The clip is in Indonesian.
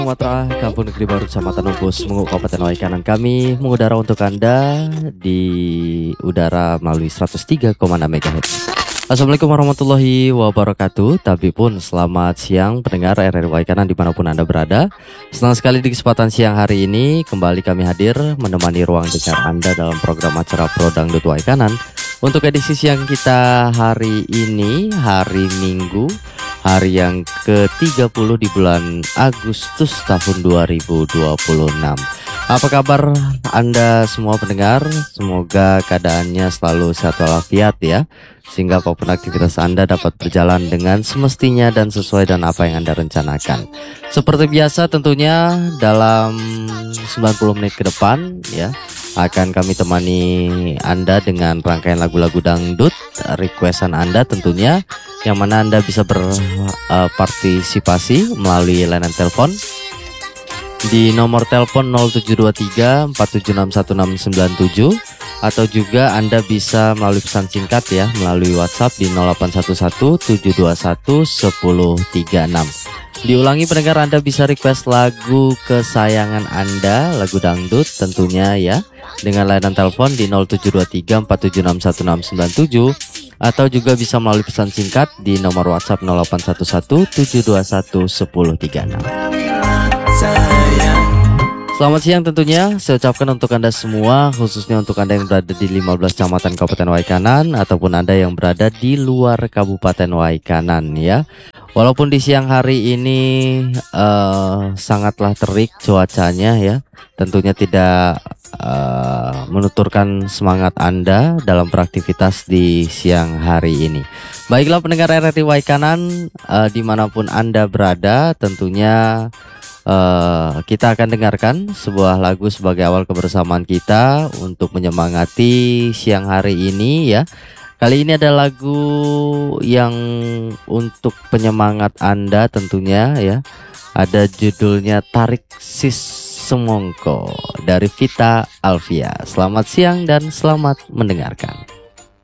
Sumatera, Kampung Negeri Baru, Kecamatan Ubus, Menguk, Kabupaten Waikanan. Kami mengudara untuk Anda di udara melalui 103,6 MHz. Assalamualaikum warahmatullahi wabarakatuh. Tapi pun selamat siang pendengar RRI Waikanan dimanapun Anda berada. Senang sekali di kesempatan siang hari ini kembali kami hadir menemani ruang dengar Anda dalam program acara Pro Dangdut Waikanan. Untuk edisi siang kita hari ini, hari Minggu, hari yang ke-30 di bulan Agustus tahun 2026. Apa kabar Anda semua pendengar? Semoga keadaannya selalu sehat walafiat ya, sehingga apapun aktivitas Anda dapat berjalan dengan semestinya dan sesuai dengan apa yang Anda rencanakan. Seperti biasa tentunya dalam 90 menit ke depan ya, akan kami temani Anda dengan rangkaian lagu-lagu dangdut requestan Anda tentunya, yang mana Anda bisa berpartisipasi melalui layanan telepon di nomor telepon 0723 4761 atau juga Anda bisa melalui pesan singkat ya melalui WhatsApp di 0811 721 1036. Diulangi pendengar, Anda bisa request lagu kesayangan Anda, lagu dangdut tentunya ya, dengan layanan telepon di 0723 4761 atau juga bisa melalui pesan singkat di nomor WhatsApp 0811 721 1036. Selamat siang tentunya saya ucapkan untuk Anda semua, khususnya untuk Anda yang berada di 15 kecamatan Kabupaten Waikanan ataupun Anda yang berada di luar Kabupaten Waikanan ya. Walaupun di siang hari ini sangatlah terik cuacanya ya, tentunya tidak menuturkan semangat Anda dalam beraktivitas di siang hari ini. Baiklah pendengar RRI Waikanan, dimanapun Anda berada, tentunya kita akan dengarkan sebuah lagu sebagai awal kebersamaan kita untuk menyemangati siang hari ini ya. Kali ini ada lagu yang untuk penyemangat Anda tentunya ya. Ada judulnya Tarik Sis Semongko dari Vita Alvia. Selamat siang dan selamat mendengarkan.